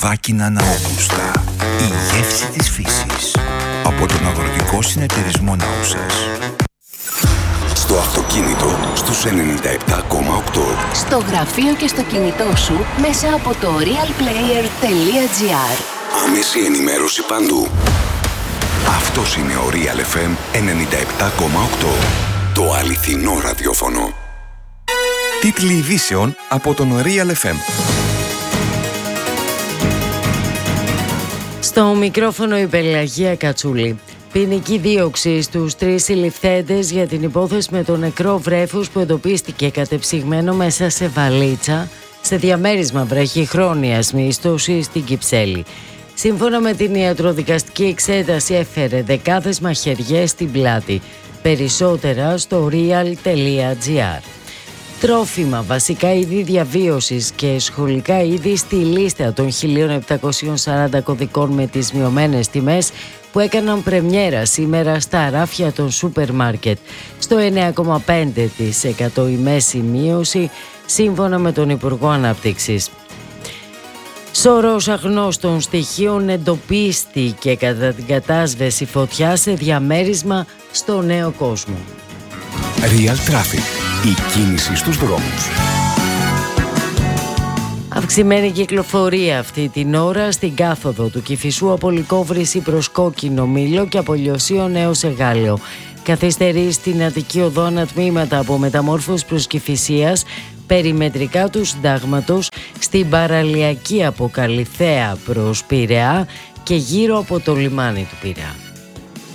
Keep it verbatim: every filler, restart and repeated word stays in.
Λαδάκινα Ναόκουστα. Η γεύση της φύσης. Από τον Αγροτικό Συνεταιρισμό Ναούσας. Στο αυτοκίνητο στους ενενήντα επτά κόμμα οκτώ. Στο γραφείο και στο κινητό σου μέσα από το realplayer τελεία gr. Άμεση ενημέρωση παντού. Αυτός είναι ο Real εφ εμ ενενήντα επτά κόμμα οκτώ. Το αληθινό ραδιόφωνο. Τίτλοι ειδήσεων από τον Real εφ εμ. Στο μικρόφωνο η Πελαγία Κατσούλη. Ποινική δίωξη στους τρεις συλληφθέντες για την υπόθεση με το νεκρό βρέφος που εντοπίστηκε κατεψυγμένο μέσα σε βαλίτσα σε διαμέρισμα βραχυχρόνιας μίσθωσης στην Κυψέλη. Σύμφωνα με την ιατροδικαστική εξέταση έφερε δεκάδες μαχαιριές στην πλάτη. Περισσότερα στο real τελεία gr. Τρόφιμα, βασικά είδη διαβίωσης και σχολικά είδη στη λίστα των χίλια επτακόσιων σαράντα κωδικών με τις μειωμένες τιμές που έκαναν πρεμιέρα σήμερα στα ράφια των σούπερ μάρκετ. Στο εννέα κόμμα πέντε τοις εκατό η μέση μείωση σύμφωνα με τον Υπουργό Ανάπτυξης. Σωρός αγνώστων στοιχείων εντοπίστηκε κατά την κατάσβεση φωτιά σε διαμέρισμα στο Νέο Κόσμο. Real Traffic. Η κίνηση στους δρόμους. Αυξημένη κυκλοφορία αυτή την ώρα στην κάθοδο του Κηφισού από Λυκόβρηση προς Κόκκινο Μήλο και από Λιωσίων έως Εγάλεο. Καθυστερεί στην Αττική Οδό ανατμήματα από Μεταμόρφωση προς Κηφισίας, περιμετρικά του Συντάγματος, στην παραλιακή από Καλιθέα προς Πειραιά και γύρω από το λιμάνι του Πειραιά.